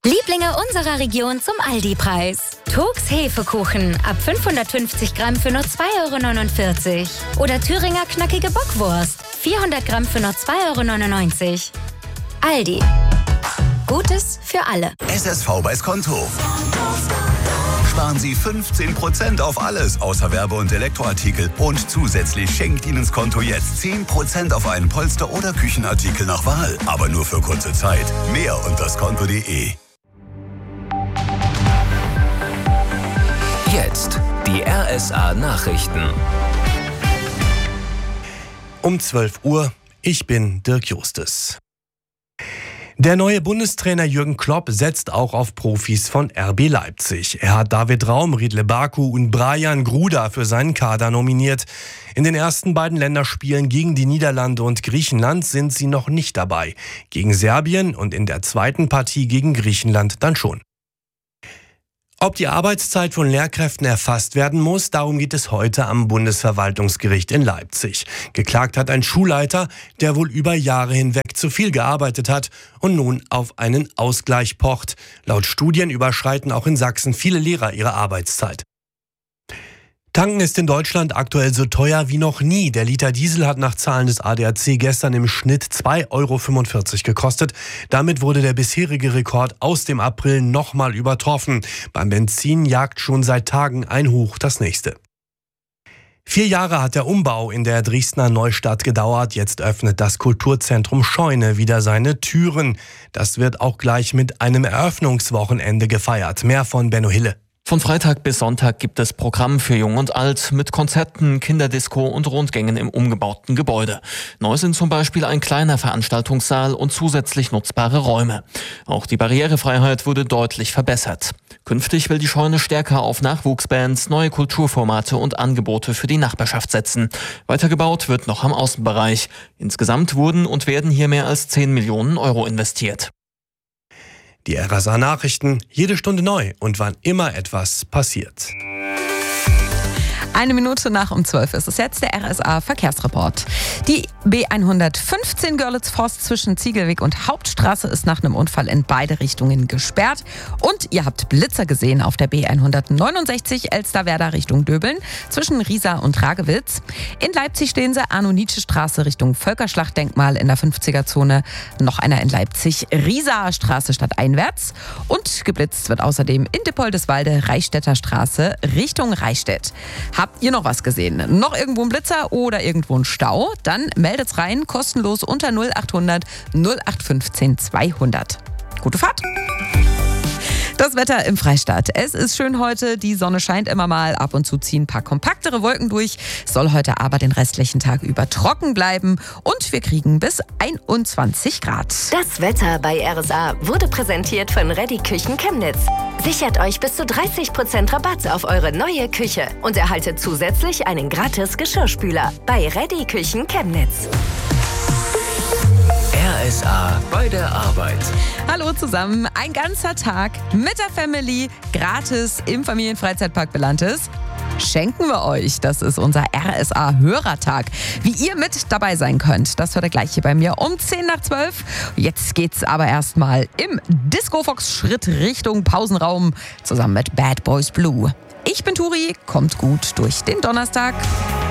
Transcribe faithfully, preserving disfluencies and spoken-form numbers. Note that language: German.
Lieblinge unserer Region zum Aldi-Preis. Turks Hefekuchen ab fünfhundertfünfzig Gramm für nur zwei Euro neunundvierzig. Oder Thüringer knackige Bockwurst, vierhundert Gramm für nur zwei Euro neunundneunzig. Aldi. Gutes für alle. S S V bei Skonto. Sparen Sie fünfzehn Prozent auf alles außer Werbe- und Elektroartikel. Und zusätzlich schenkt Ihnen Skonto jetzt zehn Prozent auf einen Polster- oder Küchenartikel nach Wahl. Aber nur für kurze Zeit. Mehr unter skonto punkt de. Jetzt die R S A-Nachrichten. Um zwölf Uhr, ich bin Dirk Justes. Der neue Bundestrainer Jürgen Klopp setzt auch auf Profis von R B Leipzig. Er hat David Raum, Riedle Baku und Brian Gruda für seinen Kader nominiert. In den ersten beiden Länderspielen gegen die Niederlande und Griechenland sind sie noch nicht dabei. Gegen Serbien und in der zweiten Partie gegen Griechenland dann schon. Ob die Arbeitszeit von Lehrkräften erfasst werden muss, darum geht es heute am Bundesverwaltungsgericht in Leipzig. Geklagt hat ein Schulleiter, der wohl über Jahre hinweg zu viel gearbeitet hat und nun auf einen Ausgleich pocht. Laut Studien überschreiten auch in Sachsen viele Lehrer ihre Arbeitszeit. Tanken ist in Deutschland aktuell so teuer wie noch nie. Der Liter Diesel hat nach Zahlen des A D A C gestern im Schnitt zwei Euro fünfundvierzig gekostet. Damit wurde der bisherige Rekord aus dem April nochmal übertroffen. Beim Benzin jagt schon seit Tagen ein Hoch das nächste. Vier Jahre hat der Umbau in der Dresdner Neustadt gedauert. Jetzt öffnet das Kulturzentrum Scheune wieder seine Türen. Das wird auch gleich mit einem Eröffnungswochenende gefeiert. Mehr von Benno Hille. Von Freitag bis Sonntag gibt es Programm für Jung und Alt mit Konzerten, Kinderdisco und Rundgängen im umgebauten Gebäude. Neu sind zum Beispiel ein kleiner Veranstaltungssaal und zusätzlich nutzbare Räume. Auch die Barrierefreiheit wurde deutlich verbessert. Künftig will die Scheune stärker auf Nachwuchsbands, neue Kulturformate und Angebote für die Nachbarschaft setzen. Weitergebaut wird noch am Außenbereich. Insgesamt wurden und werden hier mehr als zehn Millionen Euro investiert. Die R S A-Nachrichten, jede Stunde neu und wann immer etwas passiert. Eine Minute nach um zwölf ist es jetzt der R S A-Verkehrsreport. Die B hundertfünfzehn Görlitz-Forst zwischen Ziegelweg und Hauptstraße ist nach einem Unfall in beide Richtungen gesperrt. Und ihr habt Blitzer gesehen auf der B hundertneunundsechzig Elsterwerda Richtung Döbeln zwischen Riesa und Ragewitz. In Leipzig stehen sie Arno-Nietzsche-Straße Richtung Völkerschlachtdenkmal in der fünfziger-Zone. Noch einer in Leipzig, Riesa Straße stadteinwärts. Und geblitzt wird außerdem in Dippoldeswalde Reichstätter Straße Richtung Reichstätt. Habt ihr noch was gesehen? Noch irgendwo ein Blitzer oder irgendwo ein Stau? Dann meldet's rein, kostenlos unter null achthundert null acht fünfzehn zweihundert. Gute Fahrt! Das Wetter im Freistaat. Es ist schön heute, die Sonne scheint immer mal, ab und zu ziehen ein paar kompaktere Wolken durch. Es soll heute aber den restlichen Tag über trocken bleiben und wir kriegen bis einundzwanzig Grad. Das Wetter bei R S A wurde präsentiert von Reddy Küchen Chemnitz. Sichert euch bis zu dreißig Prozent Rabatt auf eure neue Küche und erhaltet zusätzlich einen gratis Geschirrspüler bei Reddy Küchen Chemnitz. R S A bei der Arbeit. Hallo zusammen, ein ganzer Tag mit der Family, gratis im Familienfreizeitpark Belantes. Schenken wir euch. Das ist unser R S A-Hörertag. Wie ihr mit dabei sein könnt, das hört ihr gleich hier bei mir um zehn nach zwölf. Jetzt geht's aber erstmal im Disco-Fox-Schritt Richtung Pausenraum zusammen mit Bad Boys Blue. Ich bin Turi, kommt gut durch den Donnerstag.